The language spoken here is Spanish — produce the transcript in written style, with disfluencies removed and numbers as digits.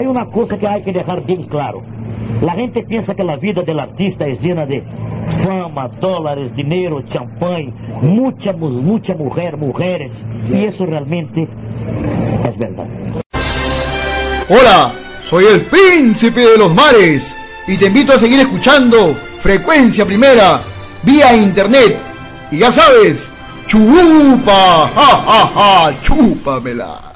hay una cosa que hay que dejar bien claro. La gente piensa que la vida del artista es llena de fama, dólares, dinero, champán, mucha mujer, mujeres. Y eso realmente es verdad. Hola, soy el príncipe de los mares y te invito a seguir escuchando Frecuencia Primera vía internet. Y ya sabes, chupa, ja, ja, ja, chúpamela.